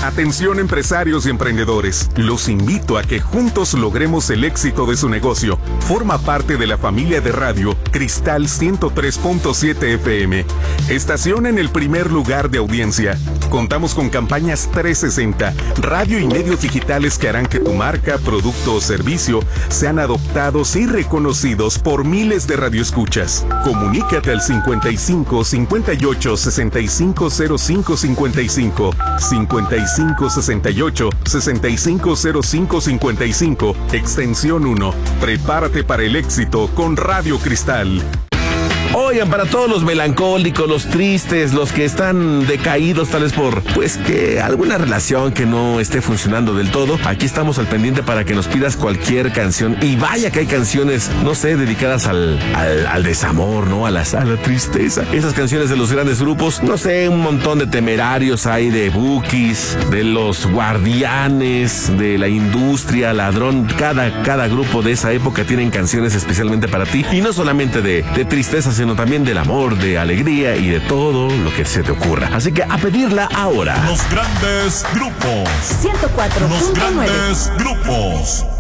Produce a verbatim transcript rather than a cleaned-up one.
Atención empresarios y emprendedores, los invito a que juntos logremos el éxito de su negocio. Forma parte de la familia de radio Cristal ciento tres punto siete F M, estación en el primer lugar de audiencia. Contamos con campañas trescientos sesenta, radio y medios digitales que harán que tu marca, producto o servicio sean adoptados y reconocidos por miles de radioescuchas. Comunícate al cincuenta y cinco, cincuenta y ocho, sesenta y cinco cero cinco cincuenta y cinco, cincuenta y cinco, sesenta y ocho, sesenta y cinco cero cinco cincuenta y cinco, extensión uno. Prepárate para el éxito con Radio Cristal. Oigan, para todos los melancólicos, los tristes, los que están decaídos tal vez por, pues, que alguna relación que no esté funcionando del todo, aquí estamos al pendiente para que nos pidas cualquier canción. Y vaya que hay canciones, no sé, dedicadas al, al, al desamor, ¿no? A la, a la tristeza. Esas canciones de los grandes grupos, no sé, un montón de Temerarios hay, de Bukis, de los Guardianes, de la Industria, Ladrón. Cada, cada grupo de esa época tienen canciones especialmente para ti. Y no solamente de, de tristeza, sino también del amor, de alegría y de todo lo que se te ocurra. Así que a pedirla ahora. Los grandes grupos. ciento cuatro punto nueve. Los grandes grupos.